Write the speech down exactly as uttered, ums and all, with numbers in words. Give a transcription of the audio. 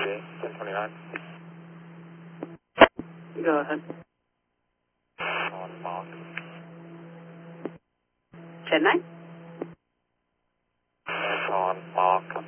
eight, ten twenty-nine. Go ahead. On mark. ten nine? On mark.